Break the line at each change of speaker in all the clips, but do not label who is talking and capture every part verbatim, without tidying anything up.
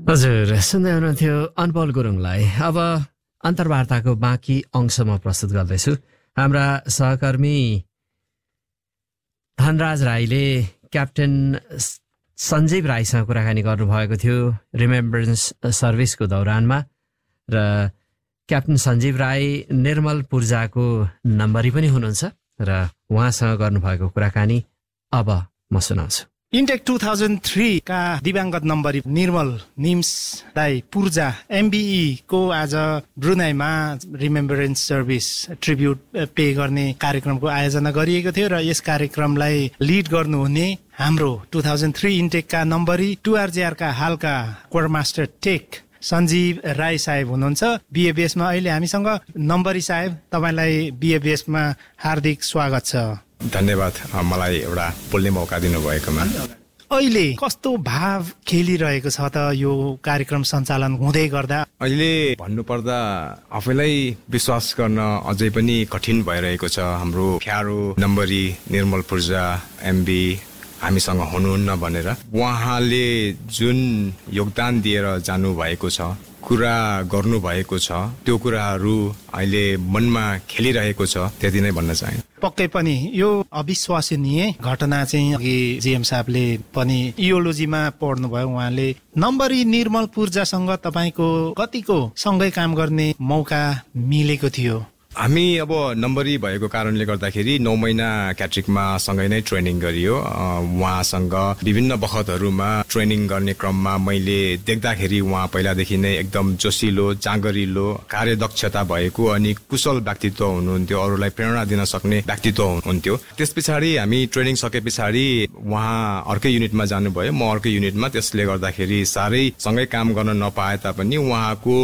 हजुर, सुन्दै हुनुहुन्थ्यो अनपल गुरुङलाई। अब अन्तर्वार्ताको बाँकी अंश म प्रस्तुत गर्दैछु। हाम्रा सहकर्मी धनराज राईले क्याप्टेन सञ्जीव राईसँग कुराकानी गर्नुभएको थियो रिमेम्बरेन्स सर्भिसको दौरानमा, र क्याप्टेन सञ्जीव राई निर्मल पूर्जाको नम्बरी पनि हुनुहुन्छ र उहाँसँग गर्नुभएको कुराकानी अब म सुनाउँछु।
इन्टेक टू थाउजन्ड थ्री का दिव्याङ्गत नम्बरी निर्मल निम्स राई पूर्जा एमबिई को आज ब्रुनाईमा रिमेम्बरेन्स सर्भिस ट्रिब्युट पे गर्ने कार्यक्रमको आयोजना गरिएको थियो, र यस कार्यक्रमलाई लिड गर्नुहुने हाम्रो टू थाउजन्ड थ्री इन्टेकका नम्बरी टुआरजेआर का हालका quarter master take Sanjeev Rai साहेब हुनुहुन्छ बिएबिएसमा अहिले हामीसँग। नम्बरी साहेब, तपाईँलाई बिएबिएसमा हार्दिक स्वागत छ।
धन्यवाद मलाई एउटा बोल्ने मौका दिनुभएकोमा।
अहिले कस्तो भाव खेलिरहेको छ त यो कार्यक्रम सञ्चालन हुँदै गर्दा?
अहिले भन्नुपर्दा आफैलाई विश्वास गर्न अझै पनि कठिन भइरहेको छ। हाम्रो प्यारो नम्बरी निर्मल पूर्जा एमबी हामीसँग हुनुहुन्न भनेर उहाँले जुन योगदान दिएर जानुभएको छ, कुरा गर्नुभएको छ, त्यो कुराहरू अहिले मनमा खेलिरहेको छ, त्यति नै भन्न चाहे।
पक्कै पनि यो अविश्वसनीय घटना चाहिँ अघि जीएम साहबले पनि इयोलोजीमा पढ्नुभयो, उहाँले नम्बरी निर्मल पूर्जासँग तपाईँको कतिको सँगै काम गर्ने मौका मिलेको थियो?
हामी अब नम्बरी भएको कारणले गर्दाखेरि नौ महिना क्याट्रिकमा सँगै नै ट्रेनिङ गरियो। उहाँसँग विभिन्न बखतहरूमा ट्रेनिङ गर्ने क्रममा मैले देख्दाखेरि उहाँ पहिलादेखि नै एकदम जोसिलो, जाँगरिलो, कार्यदक्षता भएको अनि कुशल व्यक्तित्व हुनुहुन्थ्यो, अरूलाई प्रेरणा दिन सक्ने व्यक्तित्व हुनुहुन्थ्यो। त्यस पछाडि हामी ट्रेनिङ सके पछाडि उहाँ अर्कै युनिटमा जानुभयो, म अर्कै युनिटमा। त्यसले गर्दाखेरि साह्रै सँगै काम गर्न नपाए तापनि उहाँको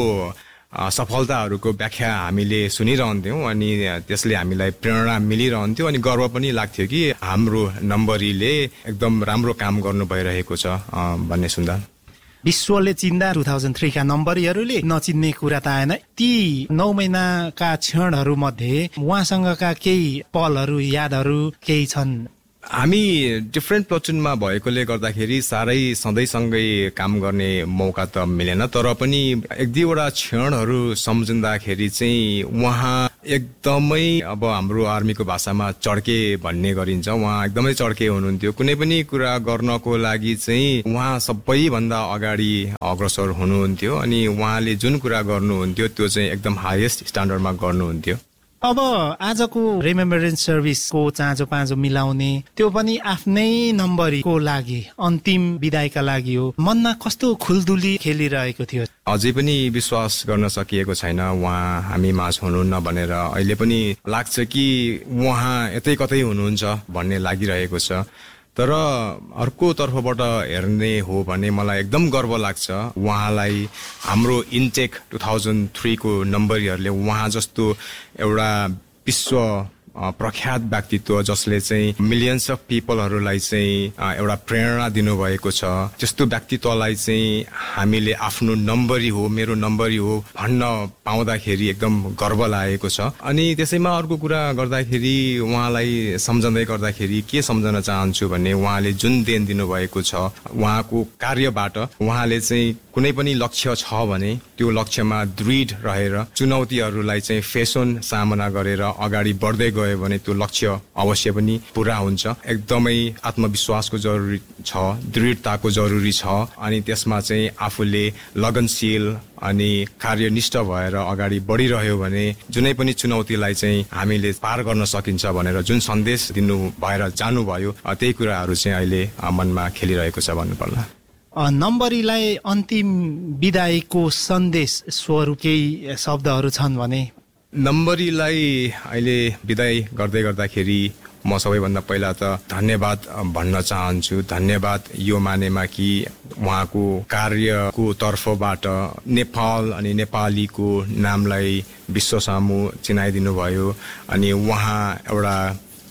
सफलताहरूको व्याख्या हामीले सुनिरहन्थ्यौँ अनि त्यसले हामीलाई प्रेरणा मिलिरहन्थ्यो अनि गर्व पनि लाग्थ्यो कि हाम्रो नम्बरीले एकदम राम्रो काम गर्नु भइरहेको छ भन्ने सुन्दा।
विश्वले चिन्दा टू थाउजन्ड थ्री का नम्बरीहरूले नचिन्ने कुरा त आएन। ती नौ महिनाका क्षणहरू मध्ये उहाँसँगका केही पलहरू, यादहरू केही छन्?
हामी डिफ्रेन्ट प्लटुनमा भएकोले गर्दाखेरि साह्रै सधैँसँगै काम गर्ने मौका त मिलेन, तर पनि एक दुईवटा क्षणहरू सम्झिँदाखेरि चाहिँ उहाँ एकदमै अब हाम्रो आर्मीको भाषामा चड्के भन्ने गरिन्छ, उहाँ एकदमै चड्के हुनुहुन्थ्यो। कुनै पनि कुरा गर्नको लागि चाहिँ उहाँ सबैभन्दा अगाडि अग्रसर हुनुहुन्थ्यो अनि उहाँले जुन कुरा गर्नुहुन्थ्यो त्यो चाहिँ एकदम हाइएस्ट स्ट्यान्डर्डमा गर्नुहुन्थ्यो।
अब आजको रिमेम्बरेन्स सर्भिसको चाँजो पाँजो मिलाउने, त्यो पनि आफ्नै नम्बरीको लागि अन्तिम विदाईका लागि हो, मनमा कस्तो खुल्दुली खेलिरहेको थियो?
अझै पनि विश्वास गर्न सकिएको छैन उहाँ हामी माझ हुनुहुन्न भनेर। अहिले पनि लाग्छ कि उहाँ यतै कतै हुनुहुन्छ भन्ने लागिरहेको छ। तर अर्को तर्फबाट हेर्ने हो भने मलाई एकदम गर्व लाग्छ उहाँलाई हाम्रो इन्टेक टू थाउजन्ड थ्री को नम्बरीहरूले उहाँ जस्तो एउटा विश्व प्रख्यात व्यक्तित्व जसले चाहिँ मिलियन्स अफ पिपलहरूलाई चाहिँ एउटा प्रेरणा दिनुभएको छ, त्यस्तो व्यक्तित्वलाई चाहिँ हामीले आफ्नो नम्बरी हो, मेरो नम्बरी हो भन्न पाउँदाखेरि एकदम गर्व लागेको छ। अनि त्यसैमा अर्को कुरा गर्दाखेरि उहाँलाई सम्झँदै गर्दाखेरि के सम्झन चाहन्छु भने उहाँले जुन देन दिनुभएको छ, उहाँको कार्यबाट उहाँले चाहिँ कुनै पनि लक्ष्य छ भने त्यो लक्ष्यमा दृढ रहेर चुनौतीहरूलाई चाहिँ फेसन सामना गरेर अगाडि बढ्दै गयो भने त्यो लक्ष्य अवश्य पनि पूरा हुन्छ। एकदमै आत्मविश्वासको जरुरी छ, दृढताको जरुरी छ अनि त्यसमा चाहिँ आफूले लगनशील अनि कार्यनिष्ठ भएर अगाडि बढिरह्यो भने जुनै पनि चुनौतीलाई चाहिँ हामीले पार गर्न सकिन्छ भनेर जुन सन्देश दिनु भएर जानुभयो, त्यही कुराहरू चाहिँ अहिले मनमा खेलिरहेको छ भन्नुपर्ला।
नम्बरीलाई अन्तिम विदाईको सन्देश स्वरूप केही शब्दहरू छन् भने?
नम्बरीलाई अहिले विदाई गर्दै गर्दाखेरि म सबैभन्दा पहिला त धन्यवाद भन्न चाहन्छु। धन्यवाद यो मानेमा कि उहाँको कार्यको तर्फबाट नेपाल अनि नेपालीको नामलाई विश्व सामु चिनाइदिनु भयो अनि उहाँ एउटा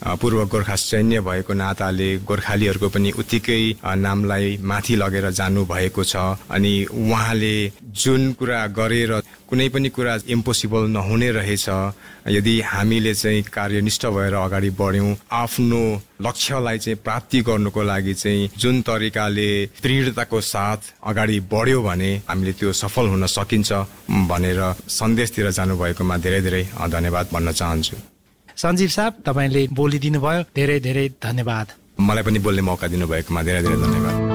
पूर्व गोर्खा सैन्य भएको नाताले गोर्खालीहरूको पनि उत्तिकै नामलाई माथि लगेर जानु भएको छ। अनि उहाँले जुन कुरा गरेर कुनै पनि कुरा इम्पोसिबल नहुने रहेछ, यदि हामीले चाहिँ कार्यनिष्ठ भएर अगाडि बढ्यौँ, आफ्नो लक्ष्यलाई चाहिँ प्राप्ति गर्नुको लागि चाहिँ जुन तरिकाले दृढताको साथ अगाडि बढ्यो भने हामीले त्यो सफल हुन सकिन्छ भनेर सन्देशतिर जानुभएकोमा धेरै धेरै धन्यवाद भन्न चाहन्छु।
सञ्जीव साहब, तपाईँले बोलिदिनु भयो, धेरै धेरै धन्यवाद।
मलाई पनि बोल्ने मौका दिनुभएकोमा धेरै धेरै धन्यवाद।